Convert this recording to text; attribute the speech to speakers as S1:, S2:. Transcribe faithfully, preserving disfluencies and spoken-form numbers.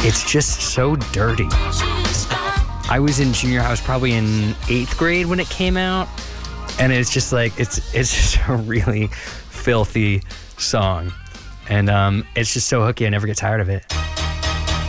S1: it's just so dirty. I was in junior high, I was probably in eighth grade when it came out, and it's just like, it's it's just a really filthy song. And um, it's just so hooky, I never get tired of it.